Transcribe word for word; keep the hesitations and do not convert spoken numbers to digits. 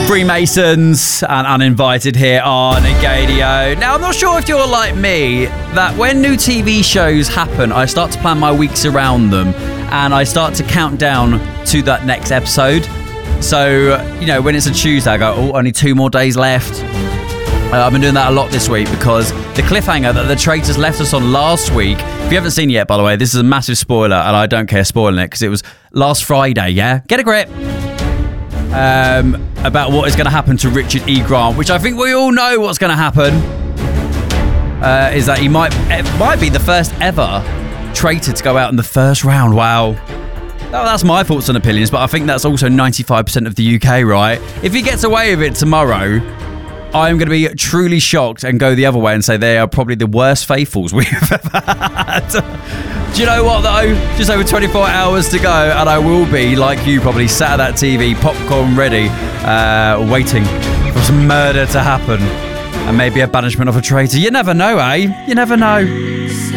Freemasons and Uninvited here on Gadio. Now, I'm not sure if you're like me, that when new T V shows happen, I start to plan my weeks around them and I start to count down to that next episode. So, you know, when it's a Tuesday, I go, oh, only two more days left. Uh, I've been doing that a lot this week because the cliffhanger that the traitors left us on last week, if you haven't seen it yet, by the way, this is a massive spoiler and I don't care spoiling it because it was last Friday, yeah? Get a grip. Um, about what is going to happen to Richard E. Grant, which I think we all know what's going to happen, uh, is that he might it might be the first ever traitor to go out in the first round. Wow. Oh, that's my thoughts and opinions, but I think that's also ninety-five percent of the U K, right? If he gets away with it tomorrow, I'm going to be truly shocked and go the other way and say they are probably the worst faithfuls we've ever had. Do you know what, though? Just over twenty-four hours to go, and I will be, like you, probably sat at that T V, popcorn ready, uh, waiting for some murder to happen. And maybe a banishment of a traitor. You never know, eh? You never know.